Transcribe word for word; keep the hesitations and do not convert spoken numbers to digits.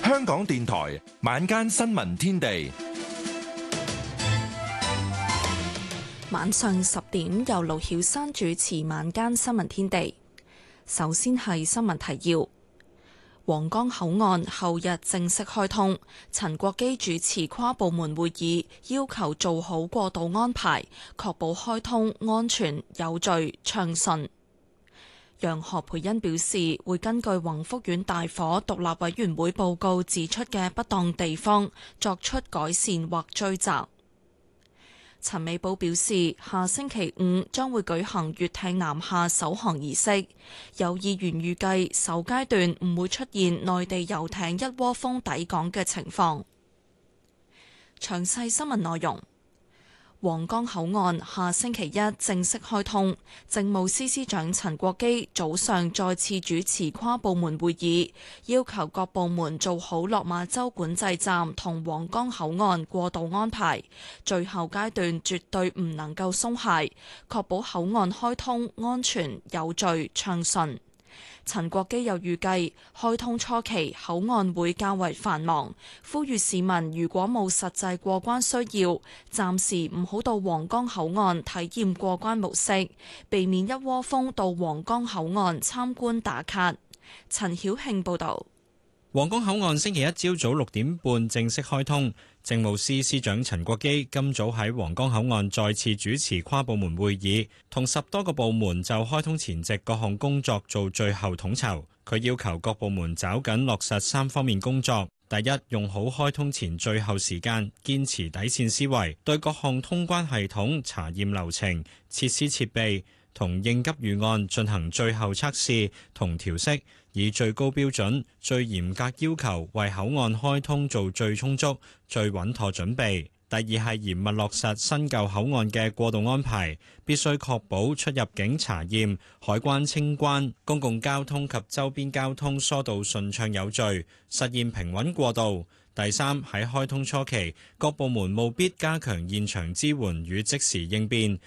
香港電台晚間新聞天地， 晚上十點由盧曉珊主持晚間新聞天地。首先係新聞提要：皇崗口岸後日正式開通，陳國基主持跨部門會議，要求做好過渡安排，確保開通安全、有序、暢順。楊何蓓茵表示，會根據宏福苑大火獨立委員會報告指出嘅不當地方，作出改善或追責。陳美寶表示，下星期五將會舉行粵艇南下首航儀式，有議員預計首階段唔會出現內地遊艇一窩蜂抵港嘅情況。詳細新聞內容。皇崗口岸下星期一正式開通，政務司司長陳國基早上再次主持跨部門會議，要求各部門做好落馬洲管制站同皇崗口岸過渡安排，最後階段絕對唔能夠鬆懈，確保口岸開通安全、有序、暢順。陳國基又預計開通初期口岸會較為繁忙，呼籲市民如果冇實際過關需要，暫時唔好到皇崗口岸體驗過關模式，避免一窩蜂到皇崗口岸參觀打卡。陳曉慶報導。 皇崗口岸星期一朝早六點半正式開通，政務司司長陳國基今早喺皇崗口岸再次主持跨部門會議，同十多個部門就開通前夕各項工作做最後統籌。佢要求各部門抓緊落實三方面工作：第一，用好開通前最後時間，堅持底線思維，對各項通關系統、查驗流程、設施設備同應急預案進行最後測試同調適，以最高標準、最嚴格要求為口岸開通做最充足、最穩妥準備。第二係嚴密落實新舊口岸嘅過渡安排，必須確保出入境查驗、海關清關、公共交通及周邊交通疏導順暢有序，實現平穩過渡。第三，喺開通初期，各部門務必加強現場支援與即時應變，